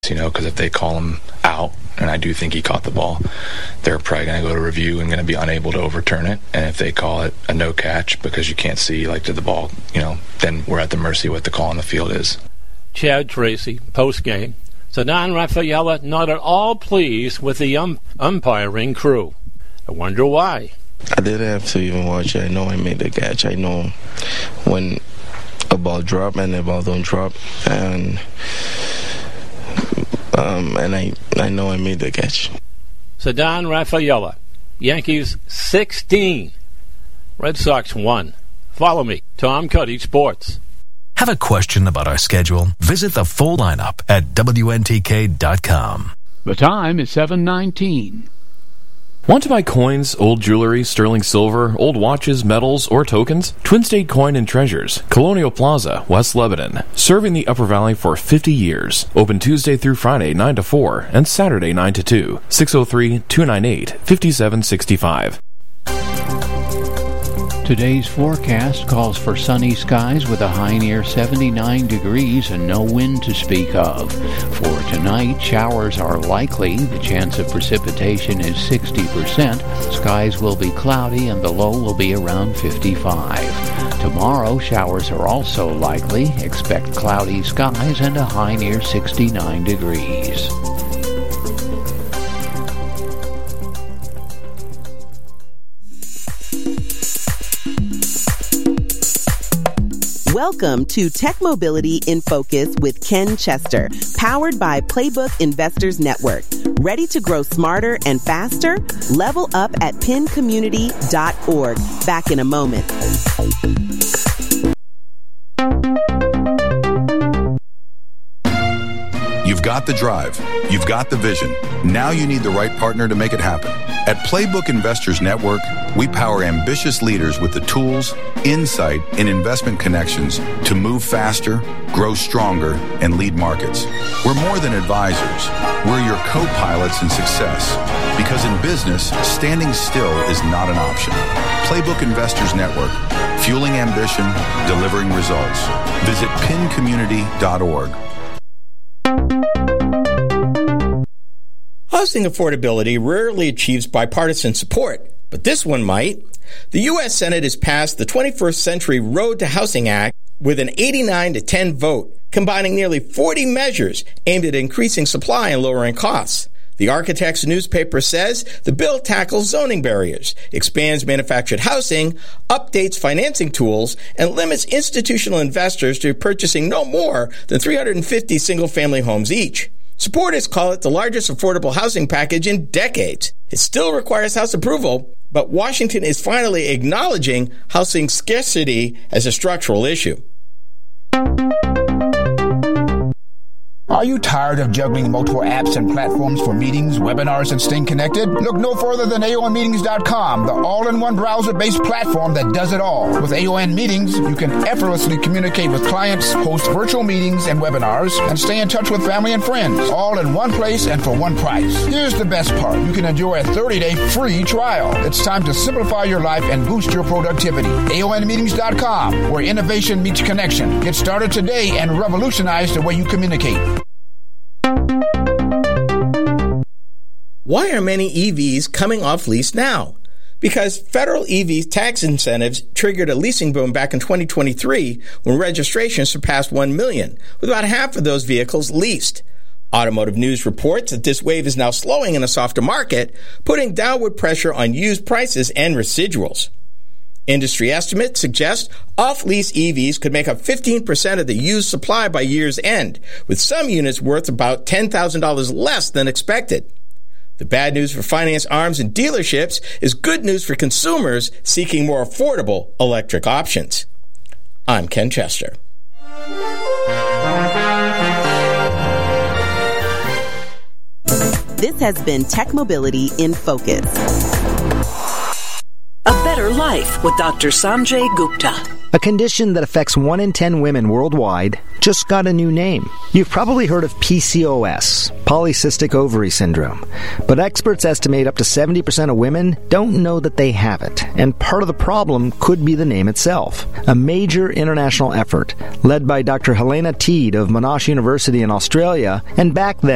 because if they call him out, and I do think he caught the ball, they're probably going to go to review and going to be unable to overturn it. And if they call it a no catch because you can't see, to the ball, then we're at the mercy of what the call on the field is. Chad Tracy, post-game. Ceddanne Rafaela not at all pleased with the umpiring crew. I wonder why. I didn't have to even watch it. I know I made the catch. I know when a ball drop and the ball don't drop, and I know I made the catch. Ceddanne Rafaela, Yankees 16, Red Sox 1. Follow me, Tom Cuddy Sports. Have a question about our schedule? Visit the full lineup at WNTK.com. The time is 7:19. Want to buy coins, old jewelry, sterling silver, old watches, medals, or tokens? Twin State Coin and Treasures, Colonial Plaza, West Lebanon. Serving the Upper Valley for 50 years. Open Tuesday through Friday 9 to 4 and Saturday 9 to 2. 603-298-5765. Today's forecast calls for sunny skies with a high near 79 degrees and no wind to speak of. For tonight, showers are likely. The chance of precipitation is 60%. Skies will be cloudy and the low will be around 55. Tomorrow, showers are also likely. Expect cloudy skies and a high near 69 degrees. Welcome to Tech Mobility in Focus with Ken Chester, powered by Playbook Investors Network. Ready to grow smarter and faster? Level up at pincommunity.org. Back in a moment. You've got the drive. You've got the vision. Now you need the right partner to make it happen. At Playbook Investors Network, we power ambitious leaders with the tools, insight, and investment connections to move faster, grow stronger, and lead markets. We're more than advisors. We're your co-pilots in success. Because in business, standing still is not an option. Playbook Investors Network, fueling ambition, delivering results. Visit pincommunity.org. Housing affordability rarely achieves bipartisan support, but this one might. The U.S. Senate has passed the 21st Century Road to Housing Act with an 89-10 vote, combining nearly 40 measures aimed at increasing supply and lowering costs. The Architects newspaper says the bill tackles zoning barriers, expands manufactured housing, updates financing tools, and limits institutional investors to purchasing no more than 350 single-family homes each. Supporters call it the largest affordable housing package in decades. It still requires House approval, but Washington is finally acknowledging housing scarcity as a structural issue. Are you tired of juggling multiple apps and platforms for meetings, webinars, and staying connected? Look no further than AONmeetings.com, the all-in-one browser-based platform that does it all. With AON Meetings, you can effortlessly communicate with clients, host virtual meetings and webinars, and stay in touch with family and friends, all in one place and for one price. Here's the best part. You can enjoy a 30-day free trial. It's time to simplify your life and boost your productivity. AONmeetings.com, where innovation meets connection. Get started today and revolutionize the way you communicate. Why are many EVs coming off lease now? Because federal EV tax incentives triggered a leasing boom back in 2023 when registrations surpassed 1 million, with about half of those vehicles leased. Automotive News reports that this wave is now slowing in a softer market, putting downward pressure on used prices and residuals. Industry estimates suggest off-lease EVs could make up 15% of the used supply by year's end, with some units worth about $10,000 less than expected. The bad news for finance arms and dealerships is good news for consumers seeking more affordable electric options. I'm Ken Chester. This has been Tech Mobility in Focus. A Better Life with Dr. Sanjay Gupta. A condition that affects 1 in 10 women worldwide just got a new name. You've probably heard of PCOS, polycystic ovary syndrome, but experts estimate up to 70% of women don't know that they have it, and part of the problem could be the name itself. A major international effort led by Dr. Helena Teed of Monash University in Australia, and back then